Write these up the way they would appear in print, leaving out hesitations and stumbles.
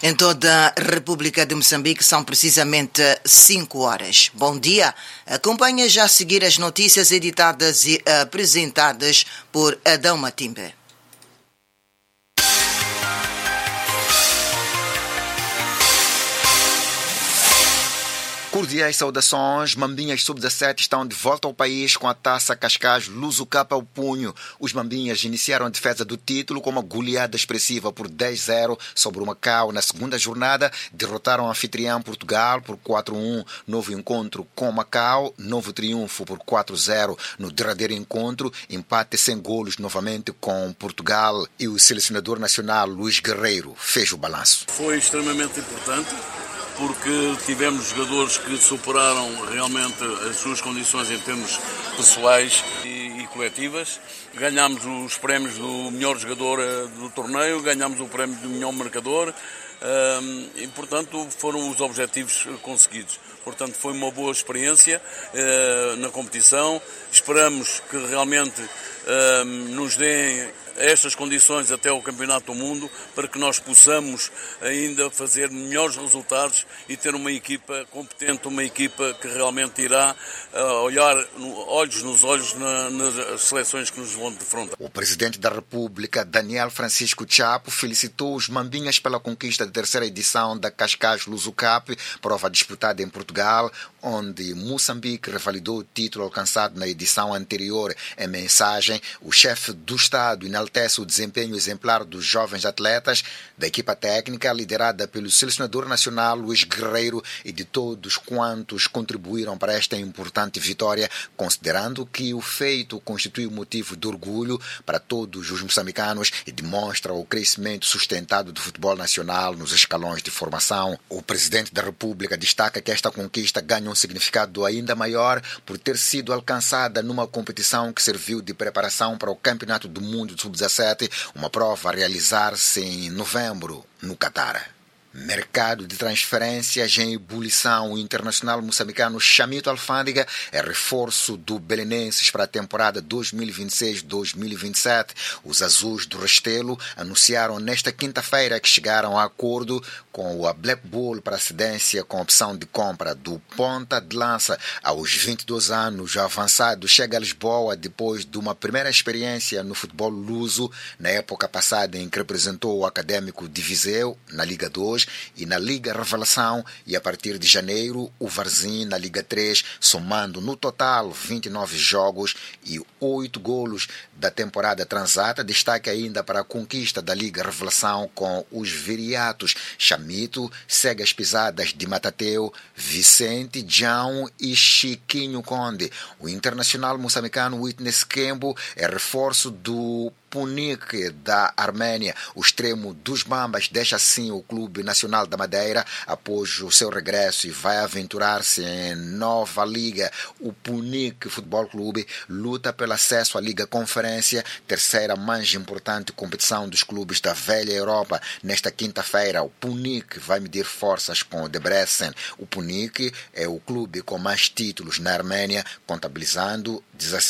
Em toda a República de Moçambique são precisamente 5 horas. Bom dia. Acompanhe já a seguir as notícias editadas e apresentadas por Adão Matimbe. Cordiais saudações, Mambinhas Sub-17 estão de volta ao país com a taça Cascais Luso-Capa ao punho. Os Mambinhas iniciaram a defesa do título com uma goleada expressiva por 10-0 sobre o Macau. Na segunda jornada, derrotaram o anfitrião Portugal por 4-1. Novo encontro com Macau, novo triunfo por 4-0. No derradeiro encontro, empate sem golos novamente com Portugal. E o selecionador nacional Luís Guerreiro fez o balanço. Foi extremamente importante, porque tivemos jogadores que superaram realmente as suas condições em termos pessoais e coletivas. Ganhámos os prémios do melhor jogador do torneio, ganhámos o prémio do melhor marcador e, portanto, foram os objetivos conseguidos. Portanto, foi uma boa experiência na competição. Esperamos que realmente nos deem estas condições até ao Campeonato do Mundo para que nós possamos ainda fazer melhores resultados e ter uma equipa competente, uma equipa que realmente irá olhar olhos nos olhos nas seleções que nos vão defrontar. O Presidente da República, Daniel Francisco Chapo, felicitou os Mambinhas pela conquista da terceira edição da Cascais Luso-Cup, prova disputada em Portugal, onde Moçambique revalidou o título alcançado na edição anterior. Em mensagem, o chefe do Estado enaltece o desempenho exemplar dos jovens atletas, da equipa técnica liderada pelo selecionador nacional Luís Guerreiro e de todos quantos contribuíram para esta importante vitória, considerando que o feito constitui motivo de orgulho para todos os moçambicanos e demonstra o crescimento sustentado do futebol nacional nos escalões de formação. O Presidente da República destaca que esta conquista ganha um significado ainda maior por ter sido alcançada numa competição que serviu de preparação para o Campeonato do Mundo de Sub-17, uma prova a realizar-se em novembro no Catar. Mercado de transferências em ebulição. O internacional moçambicano Chamito Alfândega é reforço do Belenenses para a temporada 2026-2027. Os azuis do Restelo anunciaram nesta quinta-feira que chegaram a acordo com a Black Bull para a cedência com opção de compra do ponta de lança. Aos 22 anos, o avançado chega a Lisboa depois de uma primeira experiência no futebol luso, na época passada em que representou o Académico de Viseu na Liga 2 e na Liga Revelação, e a partir de janeiro o Varzim na Liga 3, somando no total 29 jogos e 8 golos da temporada transata. Destaque ainda para a conquista da Liga Revelação com os Viriatos. Chamito segue as pisadas de Matateu, Vicente, João e Chiquinho Conde. O internacional moçambicano Witness Kembo é reforço do Punic da Arménia. O extremo dos Bambas deixa assim o Clube Nacional da Madeira após o seu regresso e vai aventurar-se em nova liga. O Punic Futebol Clube luta pelo acesso à Liga Conferência, terceira mais importante competição dos clubes da velha Europa. Nesta quinta-feira, o Punic vai medir forças com o Debrecen. O Punic é o clube com mais títulos na Arménia, contabilizando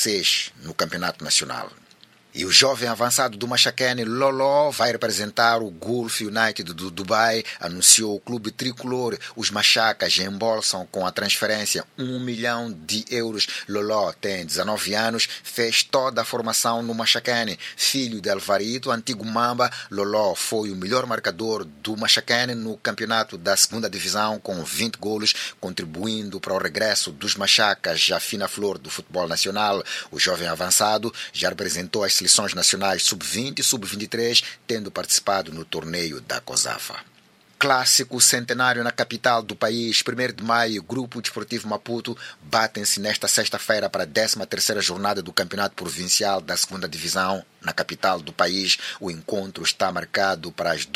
16 no Campeonato Nacional. E o jovem avançado do Machacane, Loló, vai representar o Gulf United do Dubai, anunciou o clube tricolor. Os machacas embolsam com a transferência 1 milhão de euros. Loló tem 19 anos, fez toda a formação no Machacane. Filho de Alvarito, antigo Mamba, Loló foi o melhor marcador do Machacane no campeonato da segunda divisão com 20 golos, contribuindo para o regresso dos machacas à fina flor do futebol nacional. O jovem avançado já representou as seleções nacionais sub-20 e sub-23, tendo participado no torneio da COSAFA. Clássico centenário na capital do país, 1º de maio, Grupo Desportivo Maputo batem-se nesta sexta-feira para a 13ª jornada do Campeonato Provincial da 2ª Divisão na capital do país. O encontro está marcado para as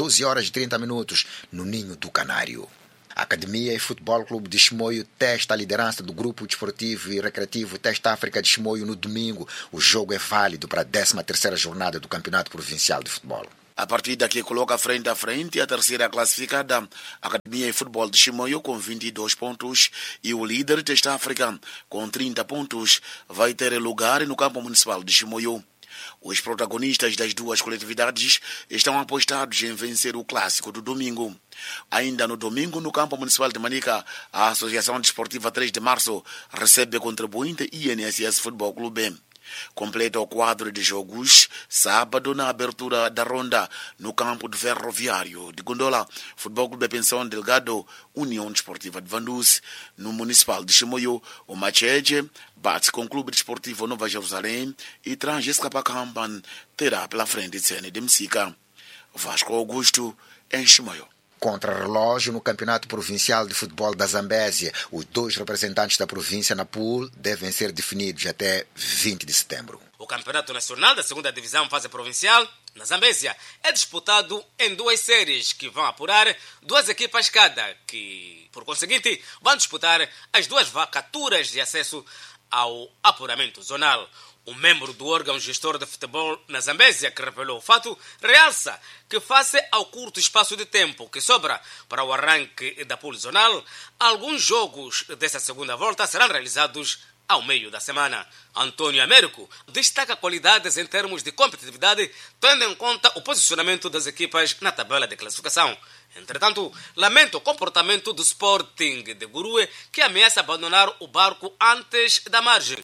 12h30 no Ninho do Canário. A Academia e Futebol Clube de Chimoio testa a liderança do Grupo Desportivo e Recreativo Testa África de Chimoio no domingo. O jogo é válido para a 13ª jornada do Campeonato Provincial de Futebol. A partida que coloca frente a frente a terceira classificada, a Academia e Futebol de Chimoio com 22 pontos e o líder Testa África com 30 pontos vai ter lugar no campo municipal de Chimoio. Os protagonistas das duas coletividades estão apostados em vencer o clássico do domingo. Ainda no domingo, no campo municipal de Manica, a Associação Desportiva 3 de Março recebe contribuinte INSS Futebol Clube. Completa o quadro de jogos sábado na abertura da ronda no campo do Ferroviário de Gondola, Futebol Clube Pensão Delgado, União Desportiva de Vanduz. No Municipal de Chimoio, o Macheche bate com o Clube Desportivo Nova Jerusalém e Transjesca Pacampan terá pela frente Tsene de Msica. Vasco Augusto em Chimoio. Contra-relógio no Campeonato Provincial de Futebol da Zambésia. Os 2 representantes da província na pool devem ser definidos até 20 de setembro. O Campeonato Nacional da 2ª Divisão Fase Provincial na Zambésia é disputado em 2 séries que vão apurar 2 equipas cada, que, por conseguinte, vão disputar as 2 vacaturas de acesso ao apuramento zonal. Um membro do órgão gestor de futebol na Zambésia, que revelou o fato, realça que, face ao curto espaço de tempo que sobra para o arranque da pool zonal, alguns jogos dessa segunda volta serão realizados ao meio da semana. Antônio Américo destaca qualidades em termos de competitividade, tendo em conta o posicionamento das equipas na tabela de classificação. Entretanto, lamenta o comportamento do Sporting de Gurue, que ameaça abandonar o barco antes da margem.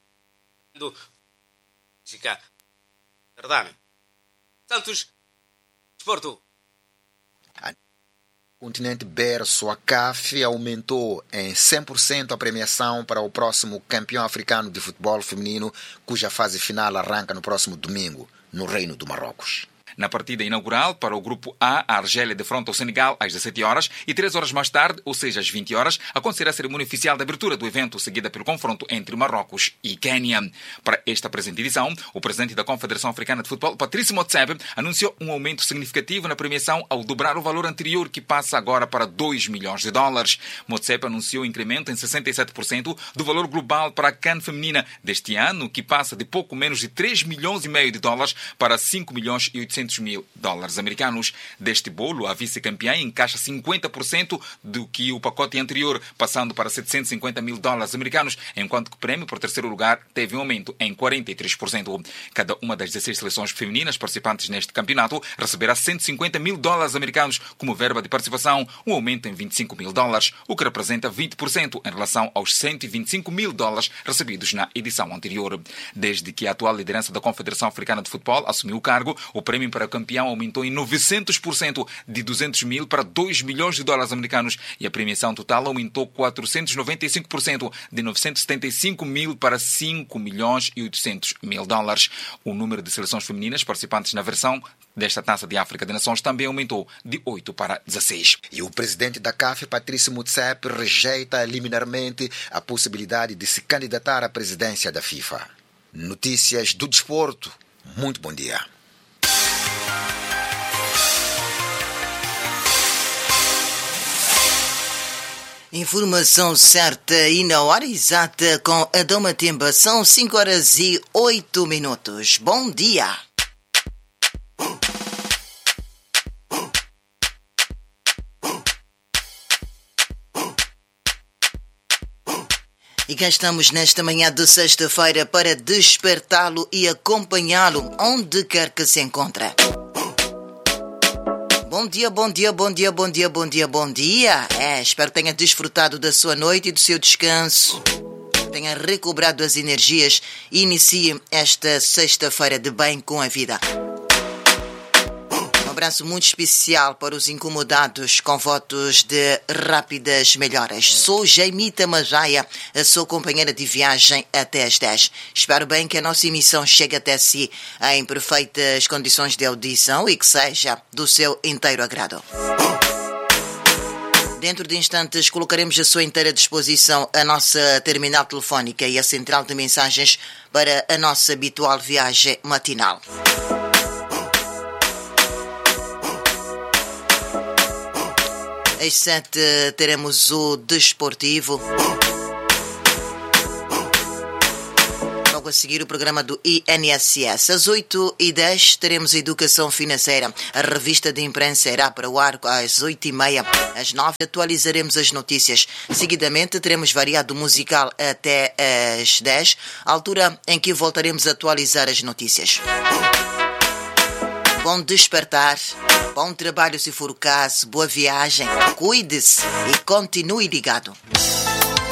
Santos, Esporto. O continente berço, a CAF, aumentou em 100% a premiação para o próximo campeão africano de futebol feminino, cuja fase final arranca no próximo domingo, no Reino do Marrocos. Na partida inaugural, para o Grupo A, a Argélia defronta o Senegal às 17 horas e 3 horas mais tarde, ou seja, às 20 horas, acontecerá a cerimônia oficial de abertura do evento, seguida pelo confronto entre Marrocos e Quênia. Para esta presente edição, o presidente da Confederação Africana de Futebol, Patrice Motsepe, anunciou um aumento significativo na premiação ao dobrar o valor anterior, que passa agora para $2 milhões. Motsepe anunciou um incremento em 67% do valor global para a CAN feminina deste ano, que passa de pouco menos de $3,5 milhões para $5,8 milhões americanos. Deste bolo, a vice-campeã encaixa 50% do que o pacote anterior, passando para $750 mil americanos, enquanto que o prêmio por terceiro lugar teve um aumento em 43%. Cada uma das 16 seleções femininas participantes neste campeonato receberá $150 mil americanos como verba de participação, um aumento em $25 mil, o que representa 20% em relação aos $125 mil recebidos na edição anterior. Desde que a atual liderança da Confederação Africana de Futebol assumiu o cargo, o prêmio para o campeão aumentou em 900%, de $200 mil para $2 milhões americanos, e a premiação total aumentou 495%, de $975 mil para $5,8 milhões. O número de seleções femininas participantes na versão desta Taça de África de Nações também aumentou de 8 para 16. E o presidente da CAF, Patrice Motsepe, rejeita liminarmente a possibilidade de se candidatar à presidência da FIFA. Notícias do desporto. Muito bom dia. Informação certa e na hora exata com a Doma Temba. São 5:08. Bom dia. E cá estamos nesta manhã de sexta-feira para despertá-lo e acompanhá-lo onde quer que se encontre. Bom dia, bom dia, bom dia, bom dia, bom dia, bom dia. Espero que tenha desfrutado da sua noite e do seu descanso. Tenha recobrado as energias e inicie esta sexta-feira de bem com a vida. Um abraço muito especial para os incomodados com votos de rápidas melhoras. Sou Jaimita Majaia, sou companheira de viagem até às 10. Espero bem que a nossa emissão chegue até si em perfeitas condições de audição e que seja do seu inteiro agrado. Dentro de instantes colocaremos à sua inteira disposição a nossa terminal telefónica e a central de mensagens para a nossa habitual viagem matinal. Às 7 teremos o Desportivo. Logo a a seguir o programa do INSS. Às 8h10 teremos Educação Financeira. A revista de imprensa irá para o ar às 8h30. Às 9h atualizaremos as notícias. Seguidamente teremos variado musical até às 10h, altura em que voltaremos a atualizar as notícias. Bom despertar, bom trabalho se for o caso, boa viagem, cuide-se e continue ligado.